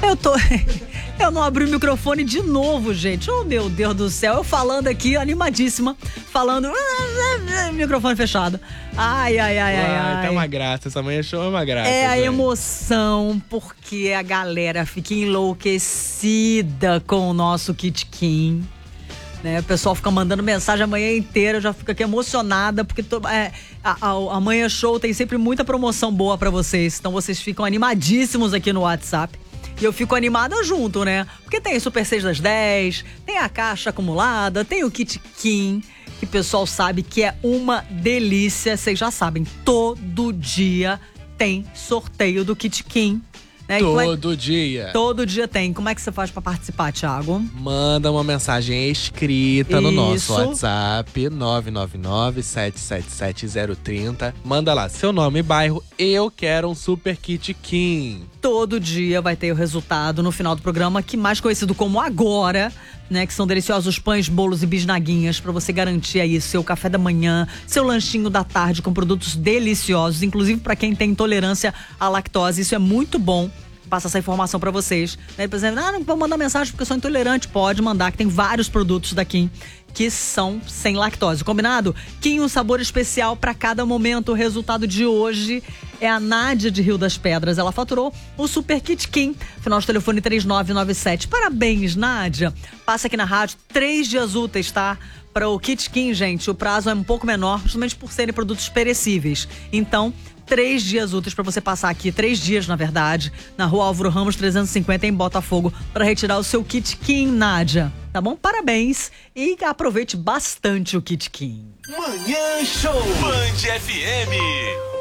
Eu não abri o microfone de novo, gente. Oh, meu Deus do céu. Eu falando aqui, animadíssima. Falando... microfone fechado. Ai. Tá uma graça. Essa manhã show é uma graça. É a gente. emoção, porque a galera fica enlouquecida com o nosso Kit Kim. Né? O pessoal fica mandando mensagem a manhã inteira. Eu já fico aqui emocionada, porque a Manhã Show tem sempre muita promoção boa pra vocês. Então vocês ficam animadíssimos aqui no WhatsApp. E eu fico animada junto, né? Porque tem Super 6 das 10, tem a caixa acumulada, tem o Kit Kim, que o pessoal sabe que é uma delícia. Vocês já sabem, todo dia tem sorteio do Kit Kim. Né? Todo dia. Todo dia tem. Como é que você faz pra participar, Thiago? Manda uma mensagem escrita no nosso WhatsApp 999-777-030. Manda lá seu nome e bairro. Eu quero um Super Kit Kim. Todo dia vai ter o resultado no final do programa, que mais conhecido como Agora, né? Que são deliciosos pães, bolos e bisnaguinhas para você garantir aí seu café da manhã, seu lanchinho da tarde com produtos deliciosos, inclusive para quem tem intolerância à lactose. Isso é muito bom. Passa essa informação pra vocês. Né? Por exemplo, não vou mandar mensagem porque eu sou intolerante. Pode mandar, que tem vários produtos da Kim que são sem lactose. Combinado? Kim, um sabor especial pra cada momento. O resultado de hoje é a Nádia de Rio das Pedras. Ela faturou o Super Kit Kim. Final de telefone 3997. Parabéns, Nádia. Passa aqui na rádio 3 dias úteis, tá? Para o Kit Kim, gente, o prazo é um pouco menor, justamente por serem produtos perecíveis. Então, 3 dias úteis para você passar aqui, 3 dias, na verdade, na Rua Álvaro Ramos 350, em Botafogo, para retirar o seu Kit Kim, Nádia. Tá bom? Parabéns e aproveite bastante o Kit Kim. Manhã Show Band FM.